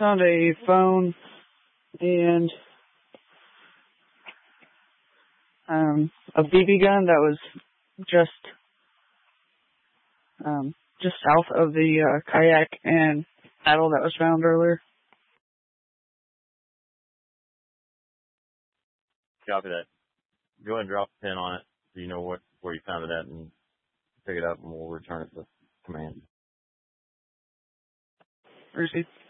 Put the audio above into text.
found a phone and a BB gun that was just south of the kayak and paddle that was found earlier. Copy that. Go ahead and drop a pin on it so you know where you found it at and pick it up, and we'll return it to command. Received.